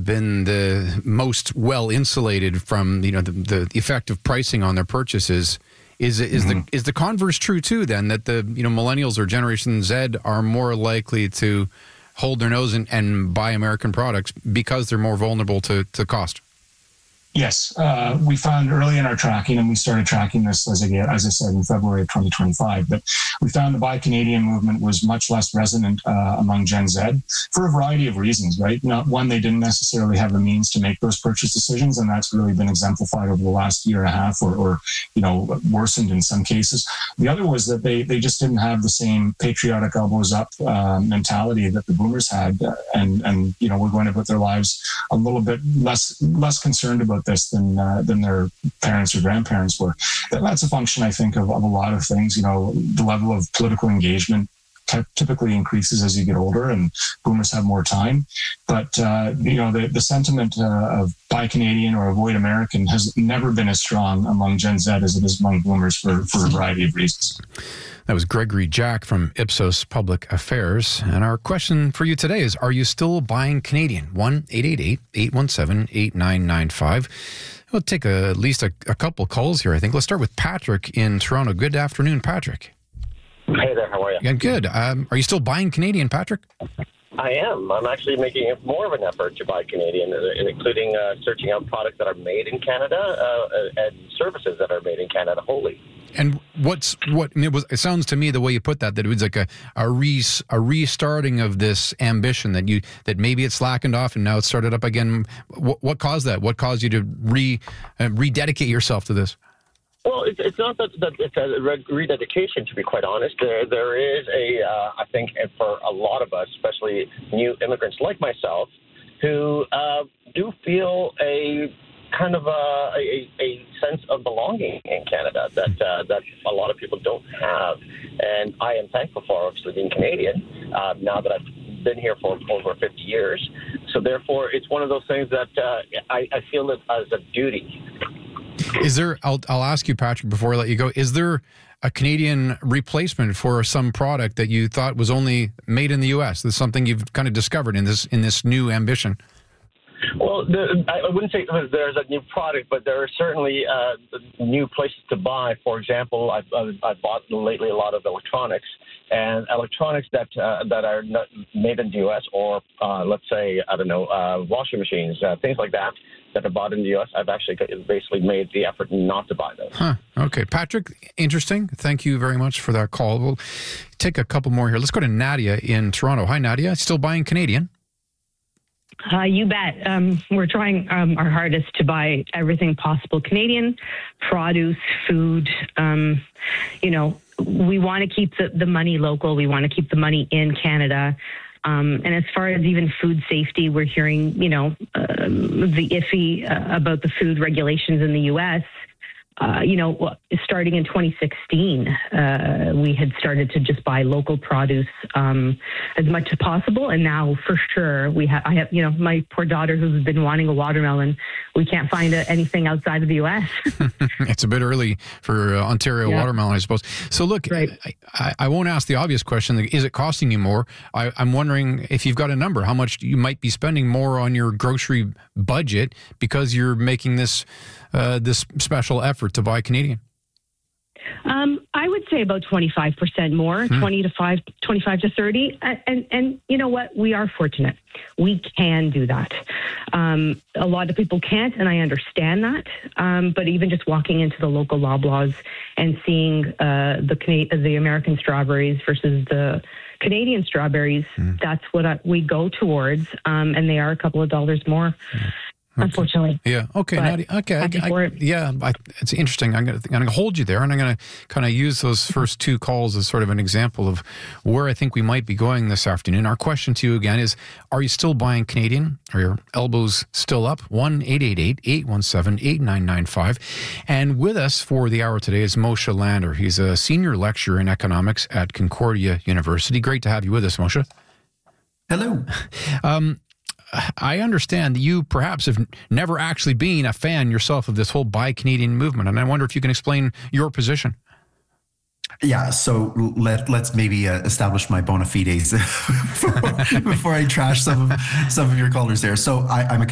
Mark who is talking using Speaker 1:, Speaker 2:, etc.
Speaker 1: been the most well insulated from the effect of pricing on their purchases. Is the converse true too? Then that the millennials or Generation Z are more likely to hold their nose and buy American products because they're more vulnerable to cost?
Speaker 2: Yes, we found early in our tracking, and we started tracking this, as I said, in February of 2025, that we found the Buy Canadian movement was much less resonant among Gen Z for a variety of reasons, right? Not one, they didn't necessarily have the means to make those purchase decisions, and that's really been exemplified over the last year and a half or worsened in some cases. The other was that they just didn't have the same patriotic elbows up mentality that the boomers had, and we're going to put their lives a little bit less concerned about this than their parents or grandparents were. That's a function, I think, of a lot of things. The level of political engagement typically increases as you get older, and boomers have more time. But the sentiment of Buy Canadian or Avoid American has never been as strong among Gen Z as it is among boomers for a variety of reasons.
Speaker 1: That was Gregory Jack from Ipsos Public Affairs. And our question for you today is, are you still buying Canadian? 1-888-817-8995. We'll take at least a couple calls here, I think. Let's start with Patrick in Toronto. Good afternoon, Patrick.
Speaker 3: Hey there, how are you?
Speaker 1: Yeah, good. Are you still buying Canadian, Patrick?
Speaker 3: I am. I'm actually making more of an effort to buy Canadian, including searching out products that are made in Canada and services that are made in Canada wholly.
Speaker 1: And it sounds to me, the way you put that it was like a restarting of this ambition that maybe it slackened off and now it's started up again. What caused that? What caused you to rededicate yourself to this?
Speaker 3: Well, it's not that it's a rededication, to be quite honest. There is I think, for a lot of us, especially new immigrants like myself, who do feel a kind of a sense of belonging in Canada that a lot of people don't have. And I am thankful for, obviously, being Canadian, now that I've been here for over 50 years. So therefore, it's one of those things that I feel it as a duty.
Speaker 1: Is there, I'll ask you, Patrick, before I let you go, is there a Canadian replacement for some product that you thought was only made in the U.S.? That's something you've kind of discovered in this new ambition.
Speaker 3: Well, I wouldn't say there's a new product, but there are certainly new places to buy. For example, I've bought lately a lot of electronics, and electronics that are not made in the U.S. or let's say, washing machines, things like that are bought in the U.S. I've actually basically made the effort not to buy those.
Speaker 1: Huh. Okay. Patrick, interesting. Thank you very much for that call. We'll take a couple more here. Let's go to Nadia in Toronto. Hi, Nadia. Still buying Canadian?
Speaker 4: You bet. We're trying our hardest to buy everything possible Canadian, produce, food. We want to keep the money local. We want to keep the money in Canada. And as far as even food safety, we're hearing, the iffy about the food regulations in the U.S. Starting in 2016, we had started to just buy local produce as much as possible. And now, for sure, I have, my poor daughter who's been wanting a watermelon. We can't find anything outside of the U.S.
Speaker 1: It's a bit early for Ontario watermelon, I suppose. So look, right. I won't ask the obvious question. Is it costing you more? I'm wondering if you've got a number, how much you might be spending more on your grocery budget because you're making this special effort to buy Canadian.
Speaker 4: I would say about 25% more, 25 to 30. And you know what? We are fortunate. We can do that. A lot of people can't, and I understand that. But even just walking into the local Loblaws and seeing the American strawberries versus the Canadian strawberries, that's what we go towards. And they are a couple of dollars more. Unfortunately.
Speaker 1: Yeah. Okay. Nadia. Okay. It's interesting. I'm going to hold you there, and I'm going to kind of use those first two calls as sort of an example of where I think we might be going this afternoon. Our question to you again is: are you still buying Canadian? Are your elbows still up? 1-888-817-8995. And with us for the hour today is Moshe Lander. He's a senior lecturer in economics at Concordia University. Great to have you with us, Moshe.
Speaker 5: Hello.
Speaker 1: I understand that you perhaps have never actually been a fan yourself of this whole Buy Canadian movement, and I wonder if you can explain your position.
Speaker 5: Yeah, so let's maybe establish my bona fides before I trash some of your callers there. So I'm a